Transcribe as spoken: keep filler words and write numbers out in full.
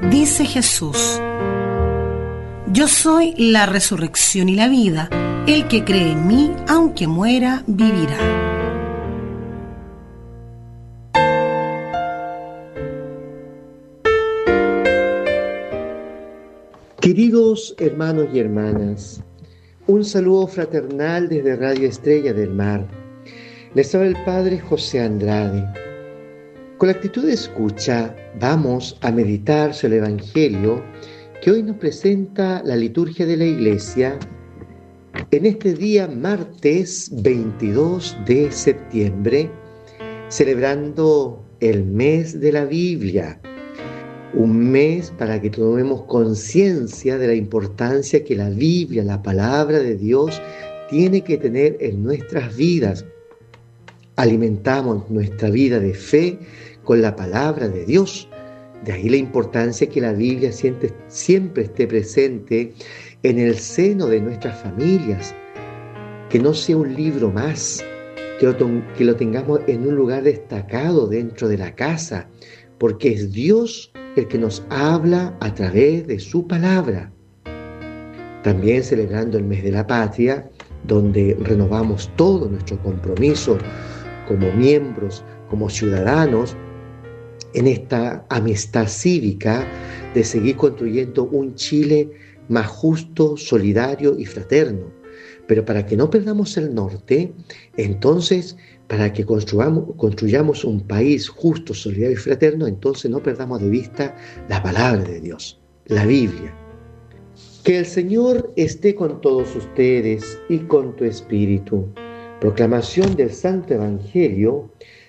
Dice Jesús: yo soy la resurrección y la vida. El que cree en mí, aunque muera, vivirá. Queridos hermanos y hermanas, un saludo fraternal desde Radio Estrella del Mar. Les habla el Padre José Andrade. Con la actitud de escucha, vamos a meditar sobre el Evangelio que hoy nos presenta la liturgia de la Iglesia en este día martes veintidós de septiembre, celebrando el mes de la Biblia. Un mes para que tomemos conciencia de la importancia que la Biblia, la palabra de Dios, tiene que tener en nuestras vidas. Alimentamos nuestra vida de fe con la palabra de Dios. De ahí la importancia que la Biblia siempre, siempre esté presente en el seno de nuestras familias. Que no sea un libro más, que lo, que lo tengamos en un lugar destacado dentro de la casa, porque es Dios el que nos habla a través de su palabra. También celebrando el mes de la patria, donde renovamos todo nuestro compromiso como miembros, como ciudadanos, en esta amistad cívica de seguir construyendo un Chile más justo, solidario y fraterno. Pero para que no perdamos el norte, entonces, para que construyamos, construyamos un país justo, solidario y fraterno, entonces no perdamos de vista la palabra de Dios, la Biblia. Que el Señor esté con todos ustedes y con tu espíritu. Proclamación del Santo Evangelio